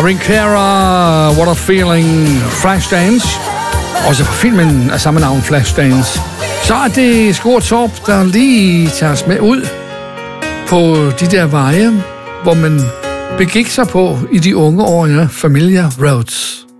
Irene Cara, What a Feeling, Flashdance. Også fra filmen af samme navn, Flashdance. Så er det Skru og Torp, der lige tager os med ud på de der veje, hvor man begik sig på i de unge år, ja, Familiar Roads.